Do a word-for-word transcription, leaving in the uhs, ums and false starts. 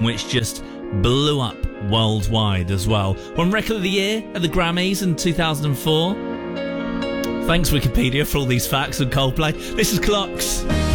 which just blew up worldwide as well. Won Record of the Year at the Grammys in two thousand four. Thanks, Wikipedia, for all these facts on Coldplay. This is Clocks.